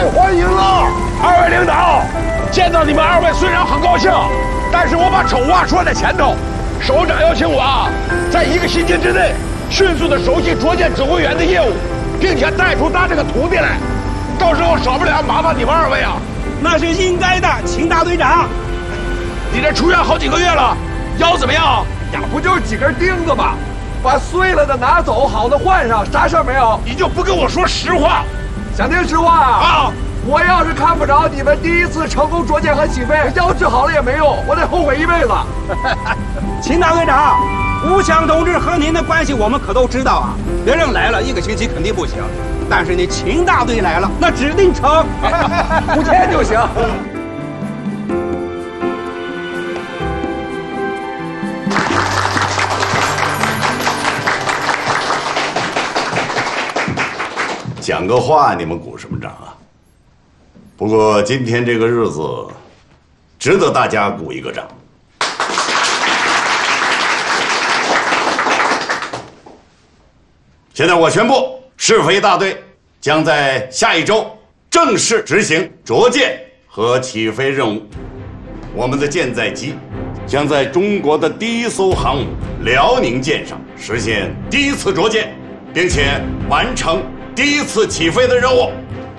欢迎了，二位领导！见到你们二位虽然很高兴，但是我把丑话说在前头。首长要请我在1个星期之内迅速的熟悉卓建指挥员的业务，并且带出他这个徒弟来。到时候少不了麻烦你们二位啊。 那是应该的，秦大队长。 你这出院好几个月了，腰怎么样？ 呀，不就是几根钉子吗？把碎了的拿走，好的换上，啥事儿没有？ 你就不跟我说实话？ 想听实话啊！我要是看不着你们第一次成功着舰和起飞，腰治好了也没用，我得后悔一辈子。 秦大队长，吴强同志和您的关系我们可都知道啊。别人来了1个星期肯定不行，但是你秦大队来了，那指定成 5天就行。 讲个话，你们鼓什么掌啊？不过今天这个日子，值得大家鼓一个掌。现在我宣布，试飞大队将在下一周正式执行着舰和起飞任务。我们的舰载机将在中国的第1艘航母辽宁舰上实现第1次着舰，并且完成第1次起飞的任务。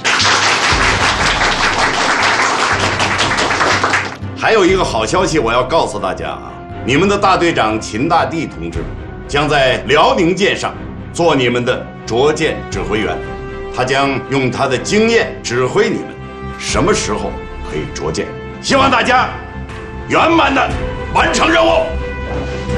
还有一个好消息，我要告诉大家啊，你们的大队长秦大地同志将在辽宁舰上做你们的着舰指挥员，他将用他的经验指挥你们什么时候可以着舰。希望大家圆满的完成任务。